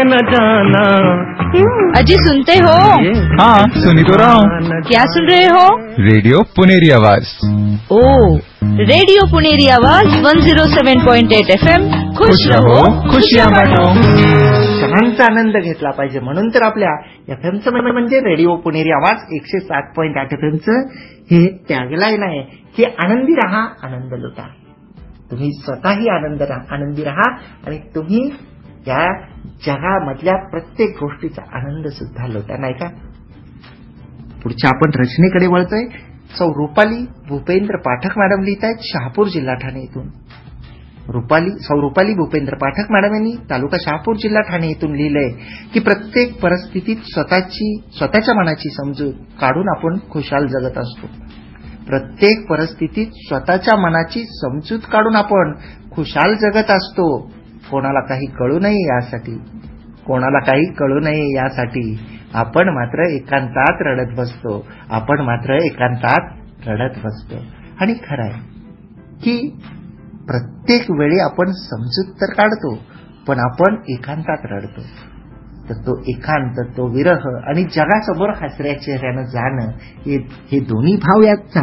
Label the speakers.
Speaker 1: न जाना।
Speaker 2: अजी सुनते हो?
Speaker 3: हाँ, सुनी तो रहा हूँ।
Speaker 2: क्या सुन रहे हो?
Speaker 3: रेडियो पुनेरी आवाज।
Speaker 2: ओ, रेडियो पुनेरी आवाज 107.8 FM। खुश रहो, खुशियाँ बांटो।
Speaker 4: सणांचा आनंद घेतला पाहिजे म्हणून तर आपल्या एफएमचं म्हणजे रेडिओ पुणेरी आवाज 107.8 एफएमचं हे टॅगलाईन आहे की आनंदी रहा, आनंद लुटा. तुम्ही स्वतःही आनंदी रहा आणि तुम्ही या जगामधल्या प्रत्येक गोष्टीचा आनंद सुद्धा लुटा, नाही का? पुढच्या आपण रचनेकडे वळतोय. सौ रुपाली भूपेंद्र पाठक मॅडम लिहित आहेत शहापूर जिल्हा ठाणे येथून. सौ रुपाली भूपेंद्र पाठक मॅडम यांनी तालुका शहापूर जिल्हा ठाणे येथून लिहिलंय की प्रत्येक परिस्थितीत स्वतःच्या मनाची समजूत काढून आपण खुशाल जगत असतो. प्रत्येक परिस्थितीत स्वतःच्या मनाची समजूत काढून आपण खुशाल जगत असतो. कोणाला काही कळू नये यासाठी आपण मात्र एकांतात रडत बसतो. आणि खरं आहे की प्रत्येक वेळी आपण समजूत तर काढतो, पण आपण एकांतात रडतो. तर तो एकांत, तो विरह आणि जगासमोर हसऱ्या चेहऱ्यानं जाणं हे दोन्ही भाव यात